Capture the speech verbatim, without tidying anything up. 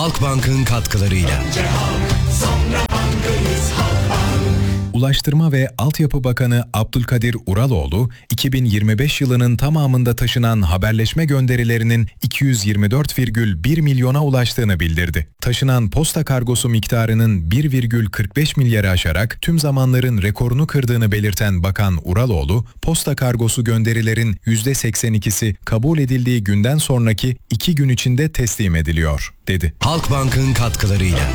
Halkbank'ın katkılarıyla. Ulaştırma ve Altyapı Bakanı Abdülkadir Uraloğlu, iki bin yirmi beş yılının tamamında taşınan haberleşme gönderilerinin iki yüz yirmi dört virgül bir milyona ulaştığını bildirdi. Taşınan posta kargosu miktarının bir virgül kırk beş milyarı aşarak tüm zamanların rekorunu kırdığını belirten Bakan Uraloğlu, posta kargosu gönderilerin yüzde seksen ikisi kabul edildiği günden sonraki iki gün içinde teslim ediliyor, dedi. Halkbank'ın katkılarıyla.